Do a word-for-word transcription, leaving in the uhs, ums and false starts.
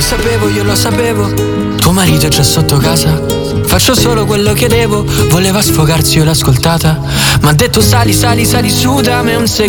sapevo, io lo sapevo. Tuo marito è già sotto casa. Faccio solo quello che devo. Voleva sfogarsi, io l'ho ascoltata. M'ha detto sali, sali, sali su, dammi un secondo.